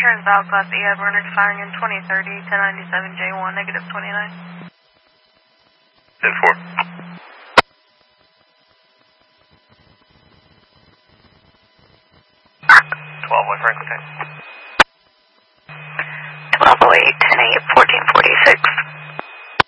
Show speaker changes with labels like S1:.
S1: Insurance Valve Class E, Werner expiring in 2030, 1097 J1, negative 29.
S2: 10-4. 12-1 Franklin.
S1: 1208, 10-8, 1446.